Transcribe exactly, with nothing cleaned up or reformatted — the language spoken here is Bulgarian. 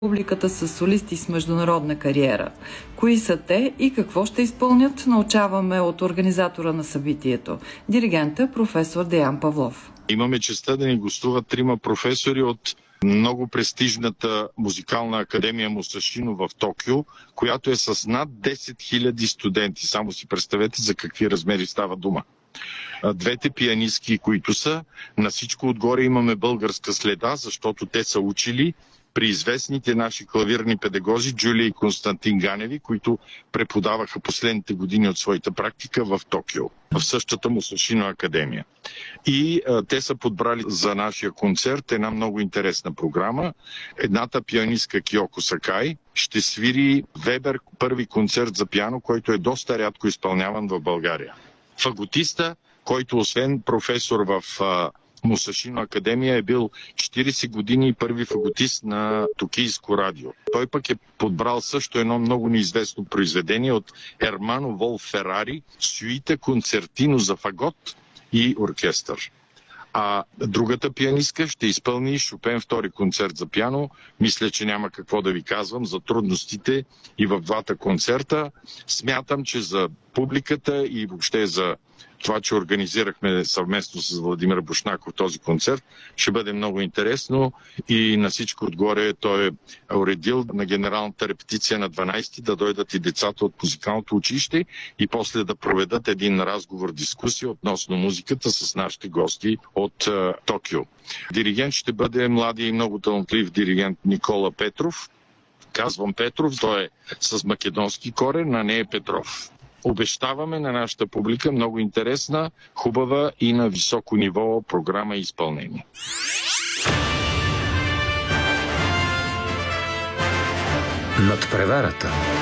Публиката са солисти с международна кариера. Кои са те и какво ще изпълнят, научаваме от организатора на събитието, диригента професор Деян Павлов. Имаме честта да ни гостуват трима професори от много престижната музикална академия Мусашино в Токио, която е с над десет хиляди студенти. Само си представете за какви размери става дума. Двете пианистки, които са, на всичко отгоре имаме българска следа, защото те са учили при известните наши клавирни педагози Джулия и Константин Ганеви, които преподаваха последните години от своята практика в Токио, в същата Мусашино академия. И а, те са подбрали за нашия концерт една много интересна програма. Едната пианистка Киоко Сакай ще свири Вебер първи концерт за пиано, който е доста рядко изпълняван в България. Фаготиста, който освен професор в а, Мусашино академия, е бил четирийсет години първи фаготист на Токийско радио. Той пък е подбрал също едно много неизвестно произведение от Ермано Волф Ферари, сюита концертино за фагот и оркестър. А другата пианистка ще изпълни Шопен втори концерт за пиано. Мисля, че няма какво да ви казвам за трудностите и в двата концерта. Смятам, че за публиката и въобще за това, че организирахме съвместно с Владимир Бушнаков този концерт, ще бъде много интересно и на всичко отгоре той е уредил на генералната репетиция на дванайсети да дойдат и децата от музикалното училище и после да проведат един разговор, дискусия относно музиката с нашите гости от uh, Токио. Диригент ще бъде млади и много талантлив диригент Никола Петров. Казвам Петров, той е с македонски корен, а не е Петров. Обещаваме на нашата публика много интересна, хубава и на високо ниво програма и изпълнение. Над преварата.